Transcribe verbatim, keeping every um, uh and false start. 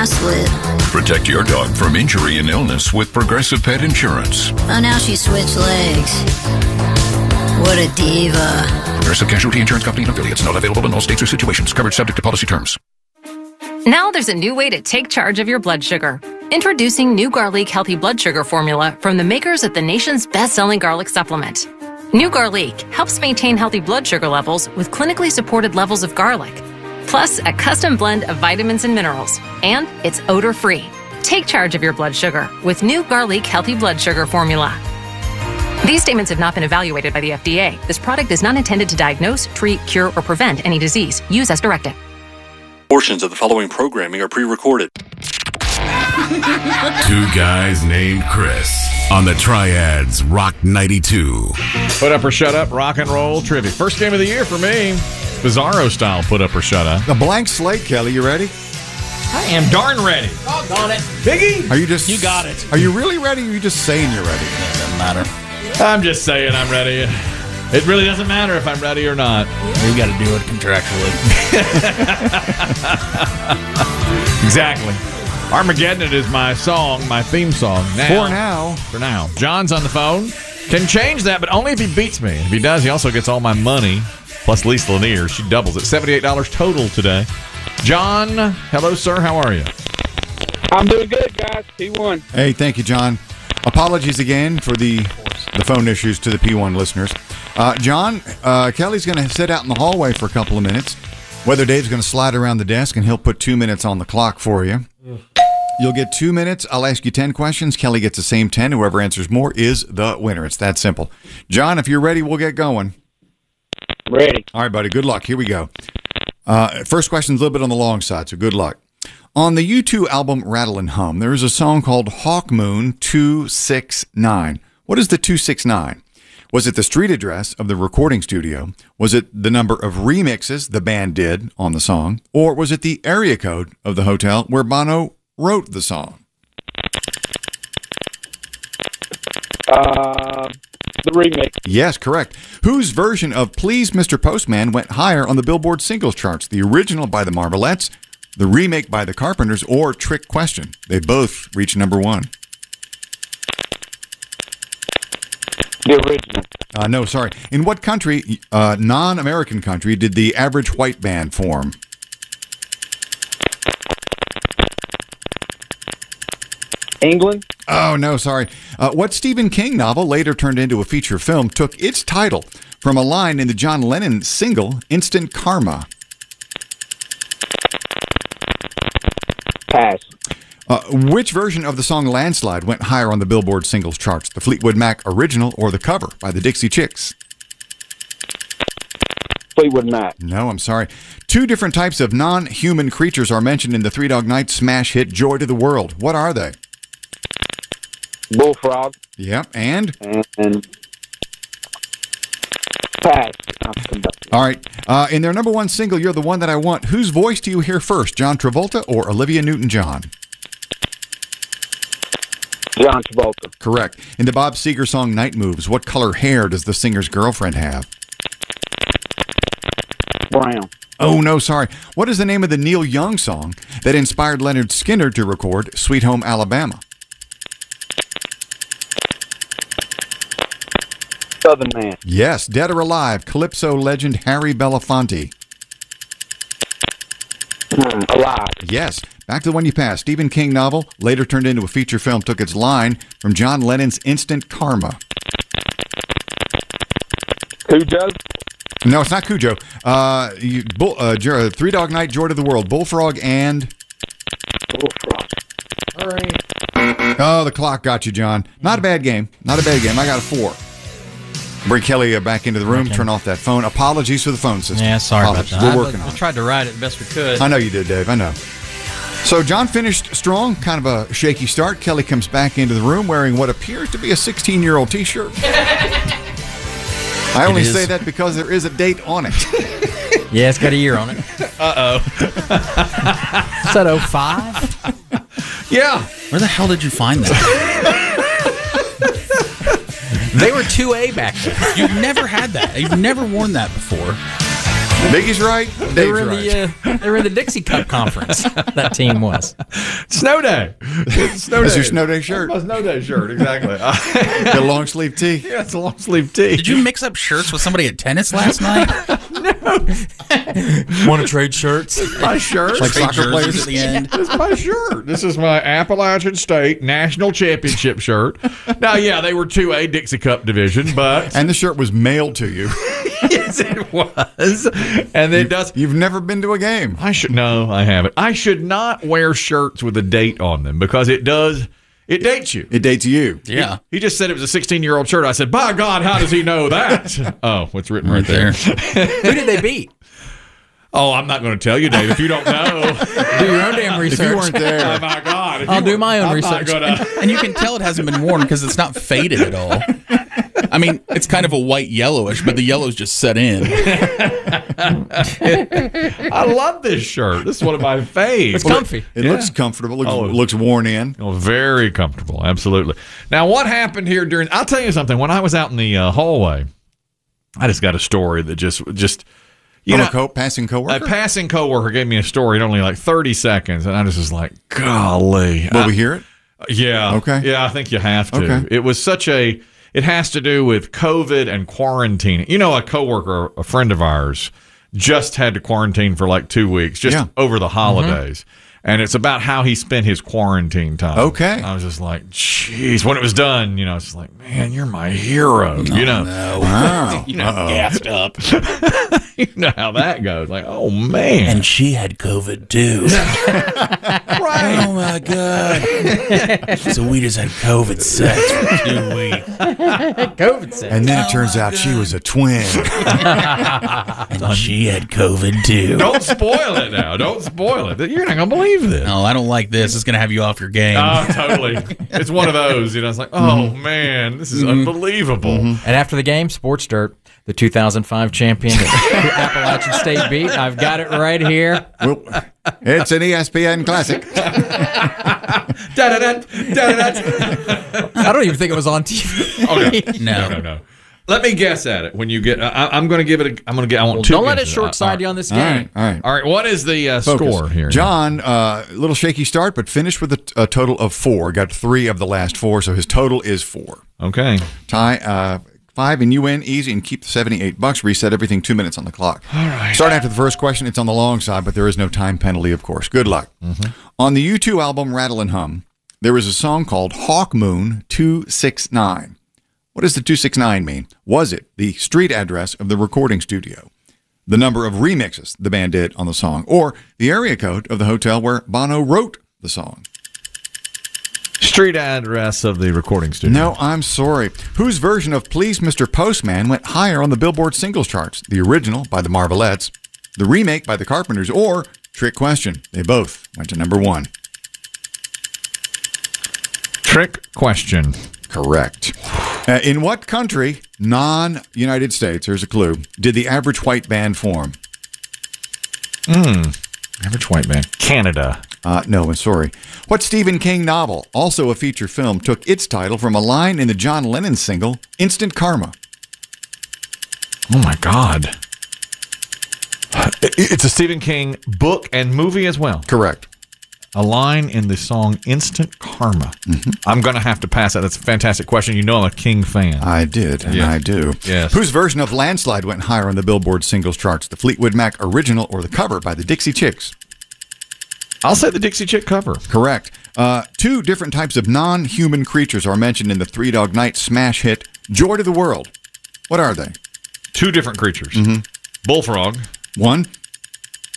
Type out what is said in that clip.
ass lit. Protect your dog from injury and illness with Progressive Pet Insurance. Oh, now she switched legs. What a diva. Progressive Casualty Insurance Company and affiliates. Not available in all states or situations. Coverage subject to policy terms. Now there's a new way to take charge of your blood sugar. Introducing New Garlic Healthy Blood Sugar Formula from the makers of the nation's best-selling garlic supplement. New Garlic helps maintain healthy blood sugar levels with clinically supported levels of garlic, plus a custom blend of vitamins and minerals, and it's odor-free. Take charge of your blood sugar with New Garlic Healthy Blood Sugar Formula. These statements have not been evaluated by the F D A. This product is not intended to diagnose, treat, cure, or prevent any disease. Use as directed. Portions of the following programming are pre-recorded. Two guys named Chris on the Triads Rock ninety-two. Put up or shut up, rock and roll trivia. First game of the year for me. Bizarro style put up or shut up. A blank slate, Kelly. You ready? I am darn ready. Doggone it. Biggie? Are you just... You got it. Are you really ready or are you just saying you're ready? It doesn't matter. I'm just saying I'm ready. It really doesn't matter if I'm ready or not. We've got to do it contractually. Exactly. Armageddon is my song, my theme song. Now, For now. For now. John's on the phone. Can change that, but only if he beats me. If he does, he also gets all my money, plus Lisa Lanier. She doubles it. seventy-eight dollars total today. John, hello, sir. How are you? I'm doing good, guys. P one. Hey, thank you, John. Apologies again for the the phone issues to the P one listeners. Uh, John, uh, Kelly's going to sit out in the hallway for a couple of minutes. Weather Dave's going to slide around the desk, and he'll put two minutes on the clock for you. You'll get two minutes. I'll ask you ten questions. Kelly gets the same ten. Whoever answers more is the winner. It's that simple. John, if you're ready, we'll get going. Ready. All right, buddy. Good luck. Here we go. Uh, first question's a little bit on the long side, so good luck. On the U two album Rattle and Hum, there is a song called Hawk Moon two six nine. What is the two six nine? Was it the street address of the recording studio? Was it the number of remixes the band did on the song? Or was it the area code of the hotel where Bono wrote the song? Uh, the remix. Yes, correct. Whose version of Please Mister Postman went higher on the Billboard singles charts? The original by the Marvelettes, the remake by the Carpenters, or Trick Question? They both reached number one. The original. Uh, no, sorry. In what country, uh, non-American country, did the Average White Band form? England. Oh, no, sorry. Uh, what Stephen King novel, later turned into a feature film, took its title from a line in the John Lennon single, Instant Karma? Pass. Uh, which version of the song Landslide went higher on the Billboard singles charts? The Fleetwood Mac original or the cover by the Dixie Chicks? Fleetwood Mac. No, I'm sorry. Two different types of non-human creatures are mentioned in the Three Dog Night smash hit Joy to the World. What are they? Bullfrog. Yep, and? And, and pass. All right. Uh, in their number one single, You're the One That I Want, whose voice do you hear first, John Travolta or Olivia Newton-John? John Travolta. Correct. In the Bob Seger song Night Moves, what color hair does the singer's girlfriend have? Brown. Oh, no, sorry. What is the name of the Neil Young song that inspired Leonard Skinner to record Sweet Home Alabama? Southern Man. Yes. Dead or Alive, Calypso legend Harry Belafonte. Hmm, alive. Yes. Back to the one you passed. Stephen King novel, later turned into a feature film, took its line from John Lennon's Instant Karma. Cujo? No, it's not Cujo. Uh, you, Bull, uh, Three Dog Night, Joy to the World, Bullfrog, and... Bullfrog. All right. Oh, the clock got you, John. Not a bad game. Not a bad game. I got a four. Bring Kelly uh, back into the room. Okay. Turn off that phone. Apologies for the phone system. Yeah, sorry Apologies. about that. We're working I, on I it. tried to ride it the best we could. I know you did, Dave. I know. So John finished strong, kind of a shaky start. Kelly comes back into the room wearing what appears to be a sixteen-year-old T-shirt. I only say that because there is a date on it. Yeah, it's got a year on it. Uh-oh. Is that oh five? Yeah. Where the hell did you find that? They were two A back then. You've never had that. You've never worn that before. Biggie's right. They were in Dave's the uh, they were in the Dixie Cup conference. That team was. Snow day. It's snow That's day. your snow day shirt. My snow day shirt, exactly. The long sleeve tee. Yeah, it's a long sleeve tee. Did you mix up shirts with somebody at tennis last night? Want to trade shirts? My shirt. Like Trade soccer jerseys players. at the end. This is my shirt. This is my Appalachian State National Championship shirt. Now, yeah, they were two A Dixie Cup division, but And the shirt was mailed to you. yes, it was. And it does. You've never been to a game. I should no, I haven't. I should not wear shirts with a date on them because it does. It dates you. It dates you. Yeah. He just said it was a sixteen-year-old shirt. I said, "By God, how does he know that?" Oh, what's written right, Right there? there. Who did they beat? Oh, I'm not going to tell you, Dave, if you don't know. Do your own damn research. If you weren't Oh there. my God! If I'll you do were- my own I'm research. Not gonna, And you can tell it hasn't been worn because it's not faded at all. I mean, it's kind of a white yellowish, but the yellow's just set in. I love this shirt. This is one of my faves. It's comfy. It looks comfortable. Looks, Oh. looks worn in. Oh, very comfortable. Absolutely. Now, what happened here during? I'll tell you something. When I was out in the uh, hallway, I just got a story that just just you From know. a co- passing A coworker. passing coworker gave me a story in only like thirty seconds, and I just was like, "Golly!" Will I- we hear it? Yeah. Okay. Yeah, I think you have to. Okay. It was such a. It has to do with COVID and quarantine. You know, a coworker, a friend of ours, just had to quarantine for like two weeks, just Yeah. over the holidays. And it's about how he spent his quarantine time. Okay. I was just like, "Jeez!" When it was done, you know, it's like, "Man, you're my hero." you know, Wow. You know, gassed up. you know how that goes. Like, oh man, And she had COVID too. right? Oh my God. So we just had COVID sex for two weeks. COVID said. And then it turns out she was a twin. And she had COVID too. Don't spoil it now. Don't spoil it. You're not gonna believe this. No, I don't like this. It's going to have you off your game. Oh, totally. It's one of those, you know. It's like, oh man, this is unbelievable. And after the game, Sports Dirt, the two thousand five champion that Appalachian State beat. I've got it right here. Well, it's an E S P N classic. Da-da-da, da-da-da. I don't even think it was on T V. Oh, no. No. no, no, no. Let me guess at it. When you get, I, I'm going to give it. A, I'm going to get. I want Well, two. don't let it guesses. short side you All on this All game. right. All right. right. All right. What is the uh, Focus. score here? John, a uh, little shaky start, but finished with a, a total of four. Got three of the last four, so his total is four. Okay. Ty, uh, five, and you win easy and keep the seventy-eight bucks. Reset everything two minutes on the clock. All right. Starting after the first question, it's on the long side, but there is no time penalty, of course. Good luck. On the U two album Rattle and Hum, there is a song called Hawk Moon two six nine. What does the two six nine mean? Was it the street address of the recording studio, the number of remixes the band did on the song, or the area code of the hotel where Bono wrote the song? Street address of the recording studio. No, I'm sorry. Whose version of Please Mister Postman went higher on the Billboard singles charts? The original by the Marvelettes, the remake by the Carpenters, or Trick Question? They both went to number one. Trick question. Correct. Uh, in what country, non-United States, here's a clue, did the Average White Band form? Average white man. Canada. Uh, no, I'm sorry. What Stephen King novel, also a feature film, took its title from a line in the John Lennon single, Instant Karma? Oh my God. It- It's a Stephen King book and movie as well. Correct. A line in the song Instant Karma. I'm going to have to pass that. That's a fantastic question. You know I'm a King fan. I did, and Yeah. I do. Yes. Whose version of Landslide went higher on the Billboard singles charts, the Fleetwood Mac original or the cover by the Dixie Chicks? I'll say the Dixie Chick cover. Correct. Uh, two different types of non-human creatures are mentioned in the Three Dog Night smash hit, Joy to the World. What are they? Two different creatures. Bullfrog. One,